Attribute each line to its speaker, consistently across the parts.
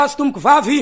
Speaker 1: Azo tomboko vavy.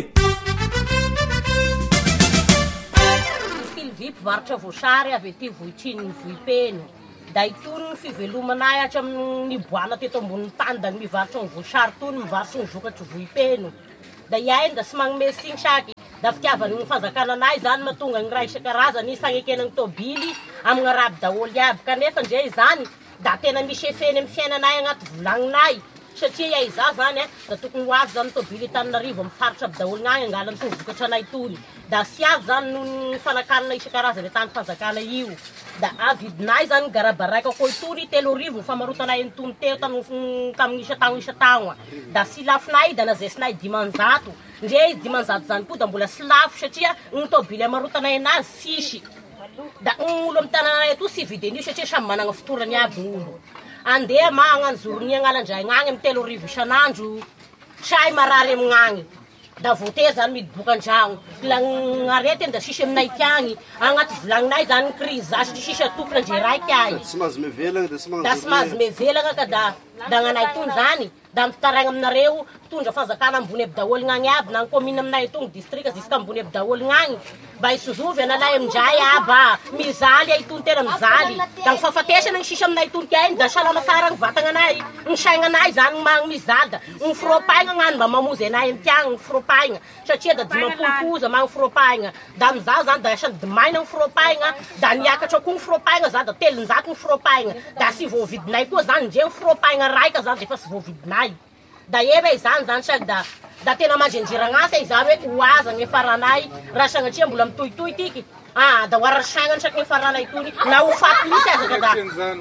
Speaker 2: Filivy mpivarotra voasary avy ety Vohitriny ny Vohipeno. Da itony ny fivelomanay hatramin'ny boana teto ambonin'ny tany da mivarotra ny voasary tony mivarotra ny vokatry Vohipeno. Da iainy da sy magnome signy saky. Da fitiavany ny fanjakananay zany mahatonga ny raha isan-karazany fagnekena ny tôbily amin'ny araby daholo aby. Kanefa ndre zany da tena misy efeny amin'ny fiainanay agnaty volagninay. Satria iza zany da tokony ho avy zany tôbily Tananarivo amin'ny faritra aby daholo gnagny angala ny vokatra anay tony. Da sy avy zany no ny fanakanana isan-karazany tany fanjakana io. Da avidinay zany garabaraika koa itony 3,000 famarotanay ny teo tamin'ny isa-tagno. Da sy lafinay da nazesinay 500. Ndre 500 zany koa da mbola sy lafo satria ny tôbily amarotanay anazy sisy. Da olo amin'ny tananay ato sy vidin'io satria samy managna fotorany aby olo. Andeha magnano zorony agnalandray gnagny amin'ny 3,000 isan'andro. Say marary amignagny. Da voatery zany midoboka an-dragno. Arety da sisy aminay tiagny. Agnaty volagninay zany ny krizy satria sisy atokana ndre raiky ahy.
Speaker 3: Tsy mahazo mevelagna
Speaker 2: da sy mahazo mevelagna ka da gnanay tony zany da mitaraigna aminareo tondra fanjakana ambony aby daholo gnagny aby na ny commune aminay itony district ziska ambony aby daholo gnagny mba isozovy analay amindray aba mizaly ay itony tena mizaly da mifafatesana ny sisy aminay itony kainy da salama tsara ny vatagnanay ny saignanay zany magny mizaly da ny firopaigna gnany mba mamozy anay amin'ny tiagny ny firopaigna satria da 10 magny firopaigna da amizao zany da asany dimaina ny firopaigna da niakatra koa ny firopaigna za da 300 ny firopaigna da sy voavidinay koa zany ndre ny firopaigna raika zany defa sy voavidinay da ebe izany zany saky da tena mandrenjiragna asa iza hoe oaza ny faranay raha sagnatria mbola mitohitohy tiky da hoarasagnany saky ny faranay tony na ho faty misy aza ka da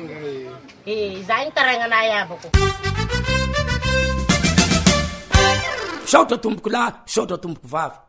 Speaker 2: izay ny taragnanay abako
Speaker 1: saotra tomboko lahy saotra tomboko vavy